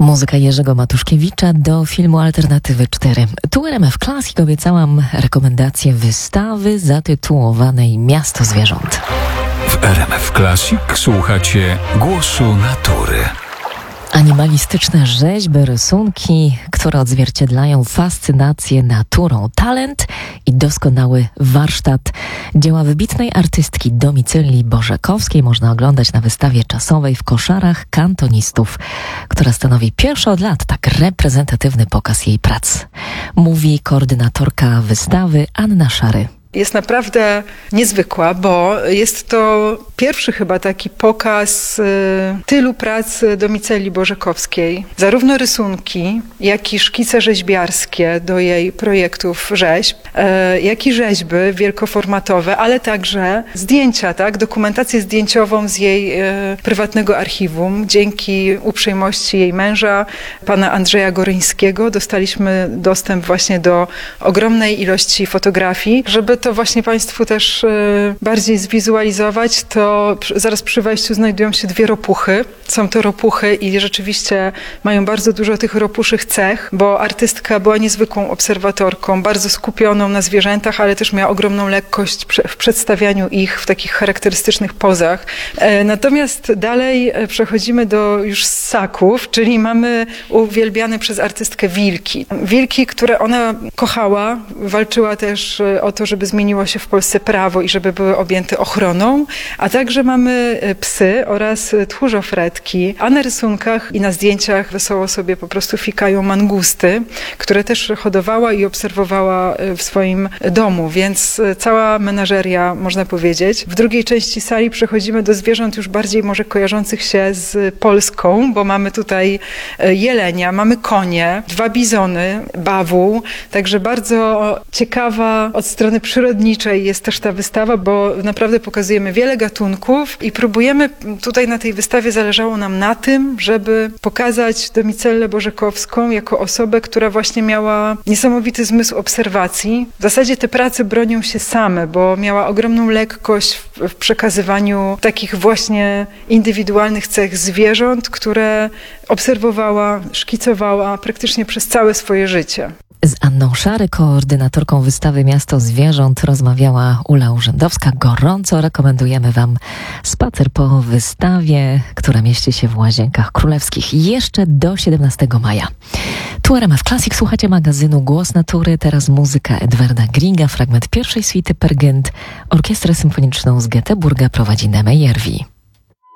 Muzyka Jerzego Matuszkiewicza do filmu Alternatywy 4. Tu RMF Classic obiecałam rekomendację wystawy zatytułowanej Miasto Zwierząt. W RMF Classic słuchacie głosu natury. Animalistyczne rzeźby, rysunki, które odzwierciedlają fascynację naturą, talent i doskonały warsztat. Dzieła wybitnej artystki Domicylii Bożekowskiej można oglądać na wystawie czasowej w Koszarach Kantonistów, która stanowi pierwszy od lat tak reprezentatywny pokaz jej prac. Mówi koordynatorka wystawy Anna Szary. Jest naprawdę niezwykła, bo jest to pierwszy chyba taki pokaz tylu prac Domicylii Bożekowskiej. Zarówno rysunki, jak i szkice rzeźbiarskie do jej projektów rzeźb, jak i rzeźby wielkoformatowe, ale także zdjęcia, dokumentację zdjęciową z jej prywatnego archiwum. Dzięki uprzejmości jej męża, pana Andrzeja Goryńskiego, dostaliśmy dostęp właśnie do ogromnej ilości fotografii. Żeby to właśnie Państwu też bardziej zwizualizować, to zaraz przy wejściu znajdują się dwie ropuchy. Są to ropuchy i rzeczywiście mają bardzo dużo tych ropuszych cech, bo artystka była niezwykłą obserwatorką, bardzo skupioną na zwierzętach, ale też miała ogromną lekkość w przedstawianiu ich w takich charakterystycznych pozach. Natomiast dalej przechodzimy do już ssaków, czyli mamy uwielbiane przez artystkę wilki. Wilki, które ona kochała, walczyła też o to, żeby zmieniło się w Polsce prawo i żeby były objęte ochroną, a także mamy psy oraz tchórzofretki, a na rysunkach i na zdjęciach wesoło sobie po prostu fikają mangusty, które też hodowała i obserwowała w swoim domu, więc cała menażeria, można powiedzieć. W drugiej części sali przechodzimy do zwierząt już bardziej może kojarzących się z Polską, bo mamy tutaj jelenia, mamy konie, 2 bizony, bawół, także bardzo ciekawa od strony przyrodniczej jest też ta wystawa, bo naprawdę pokazujemy wiele gatunków i próbujemy tutaj na tej wystawie, zależało nam na tym, żeby pokazać Domicylę Bożekowską jako osobę, która właśnie miała niesamowity zmysł obserwacji. W zasadzie te prace bronią się same, bo miała ogromną lekkość w przekazywaniu takich właśnie indywidualnych cech zwierząt, które obserwowała, szkicowała praktycznie przez całe swoje życie. Z Anną Szary, koordynatorką wystawy Miasto Zwierząt, rozmawiała Ula Urzędowska. Gorąco rekomendujemy Wam spacer po wystawie, która mieści się w Łazienkach Królewskich jeszcze do 17 maja. Tu RMF Classic, słuchacie magazynu Głos Natury. Teraz muzyka Edwarda Grieга, fragment pierwszej suity Per Gynt. Orkiestrę symfoniczną z Göteborga prowadzi Neme Järvi.